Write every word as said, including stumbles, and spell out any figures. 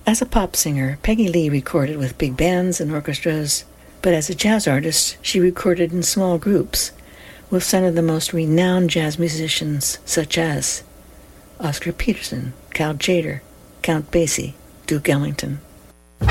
As a pop singer, Peggy Lee recorded with big bands and orchestras, but as a jazz artist, she recorded in small groups with some of the most renowned jazz musicians, such as Oscar Peterson, Cal Tjader, Count Basie, Duke Ellington.